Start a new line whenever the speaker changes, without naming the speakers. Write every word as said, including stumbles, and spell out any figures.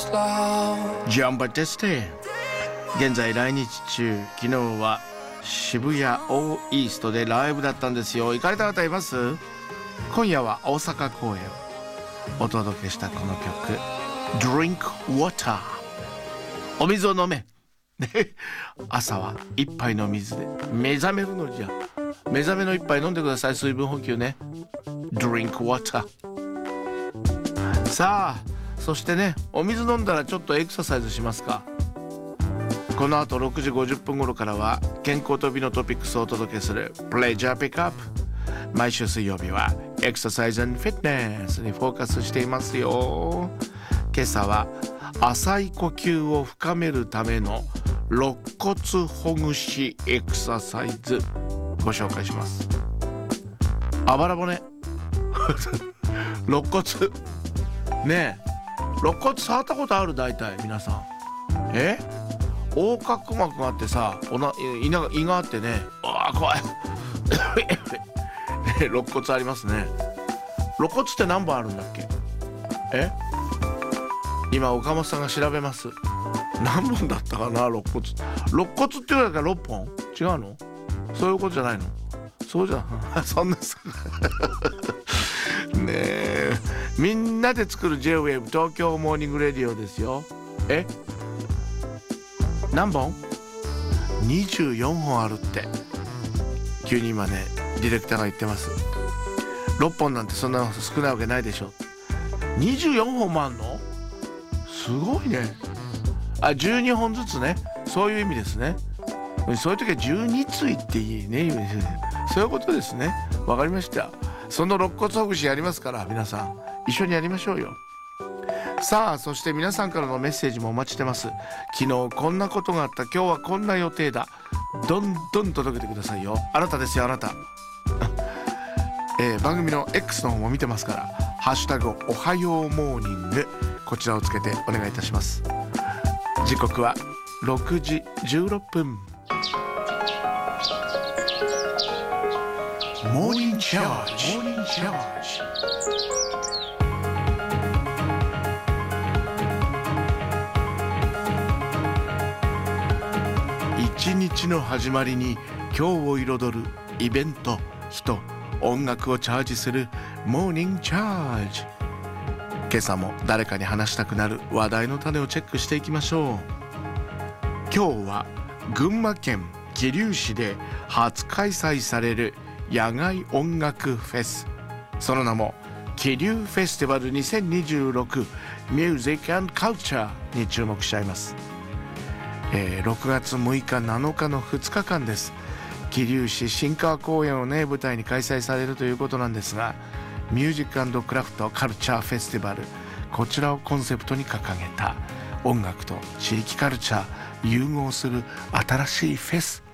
ジャンバテステ、現在来日中。昨日は渋谷オーイーストでライブだったんですよ。行かれた方います？今夜は大阪公演お届けしたこの曲 Drink Water、 お水を飲め朝は一杯の水で目覚めるのじゃ。目覚めの一杯飲んでください。水分補給ね。 Drink Water。 さあそしてね、お水飲んだらちょっとエクササイズしますか。この後ろくじごじゅっぷん頃からは健康と美のトピックスをお届けするプレジャーピックアップ。毎週水曜日はエクササイズ&フィットネスにフォーカスしていますよ。今朝は浅い呼吸を深めるための肋骨ほぐしエクササイズご紹介します。あばら骨肋骨ねえ、肋骨触ったことある？大体皆さん。え横隔膜があってさ、おな胃が胃があってね、あー怖い肋骨ありますね。肋骨って何本あるんだっけ？え今岡本さんが調べます。何本だったかな肋骨。肋骨って言うだけろっぽん？違うの？そういうことじゃないの？そうじゃんそんなねえ、みんなで作る J-ウェーブ 東京モーニングレディオですよ。え何本？にじゅうよんほんあるって急に今ねディレクターが言ってます。ろっぽんなんてそんな少ないわけないでしょ。にじゅうよんほんもあんの？すごいね。あ、じゅうにほんずつね。そういう意味ですね。そういう時はじゅうに対っていいね。そういうことですね。わかりました。その肋骨ほぐしやりますから、皆さん一緒にやりましょうよ。さあそして皆さんからのメッセージもお待ちしてます。昨日こんなことがあった、今日はこんな予定だ、どんどん届けてくださいよ。あなたですよ、あなたえー、番組の X の方も見てますから、ハッシュタグおはようモーニング、こちらをつけてお願いいたします。時刻はろくじじゅうろっぷん。モーニングチャージ、モーニングチャージ。一日の始まりに今日を彩るイベント、人、音楽をチャージするモーニングチャージ。今朝も誰かに話したくなる話題の種をチェックしていきましょう。今日は群馬県桐生市で初開催される野外音楽フェス、その名も桐生フェスティバルにせんにじゅうろくミュージック&カルチャーに注目しちゃいます。えー、ろくがつむいかなのかのふつかかんです。桐生市新川公園をね舞台に開催されるということなんですが、ミュージック&クラフトカルチャーフェスティバル、こちらをコンセプトに掲げた音楽と地域カルチャー融合する新しいフェス